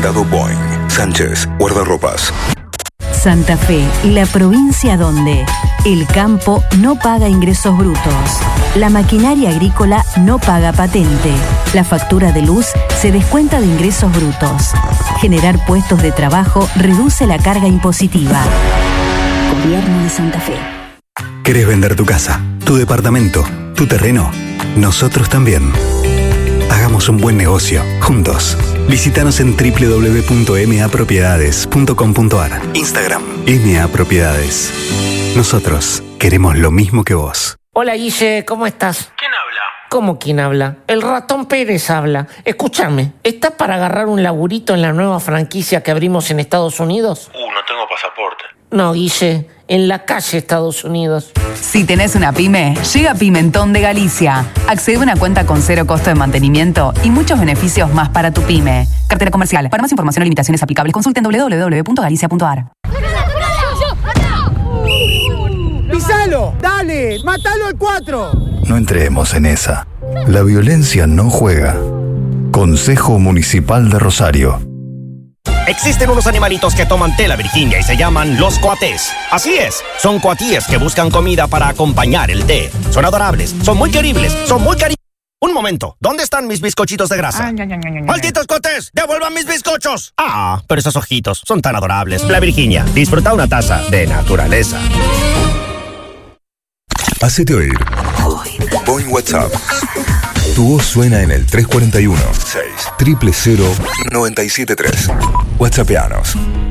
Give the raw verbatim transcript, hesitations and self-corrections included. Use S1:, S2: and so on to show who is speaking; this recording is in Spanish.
S1: Certificado Boeing. Sánchez, guardarropas.
S2: Santa Fe, la provincia donde el campo no paga ingresos brutos, la maquinaria agrícola no paga patente, la factura de luz se descuenta de ingresos brutos. Generar puestos de trabajo reduce la carga impositiva. Gobierno de Santa Fe.
S3: ¿Querés vender tu casa, tu departamento, tu terreno? Nosotros también. Hagamos un buen negocio, juntos. Visítanos en doble u doble u doble u punto m a propiedades punto com punto a r. Instagram, M A Propiedades. Nosotros queremos lo mismo que vos.
S4: Hola Guille, ¿cómo estás?
S5: ¿Quién habla?
S4: ¿Cómo quién habla? El ratón Pérez habla. Escúchame, ¿estás para agarrar un laburito en la nueva franquicia que abrimos en Estados Unidos?
S5: Uh, no tengo pasaporte.
S4: No, Guille, en la calle Estados Unidos.
S6: Si tenés una pyme, llega Pimentón de Galicia. Accede a una cuenta con cero costo de mantenimiento y muchos beneficios más para tu pyme. Cartera comercial. Para más información o limitaciones aplicables, consulten doble u doble u doble u punto galicia punto a r.
S7: ¡Pisalo! ¡Dale! ¡Mátalo al cuatro!
S8: No entremos en esa. La violencia no juega. Consejo Municipal de Rosario.
S9: Existen unos animalitos que toman té la Virginia y se llaman los coatés. Así es, son coatíes que buscan comida para acompañar el té. Son adorables, son muy queribles, son muy cari... Un momento, ¿dónde están mis bizcochitos de grasa? ¡Malditos coatés! ¡Devuelvan mis bizcochos! Ah, pero esos ojitos son tan adorables. La Virginia, disfruta una taza de naturaleza.
S1: Hacete oír. Boeing WhatsApp. Tu voz suena en el tres cuatro uno, seis cero cero cero nueve siete tres. WhatsAppeanos.